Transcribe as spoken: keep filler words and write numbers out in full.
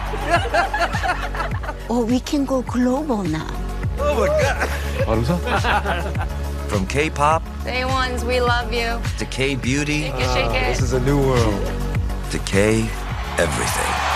Or we can go global now. Oh my God. 아, 웃어? From K-pop Day ones, we love you. to K-beauty Shake it, shake it. This is a new world. to K everything.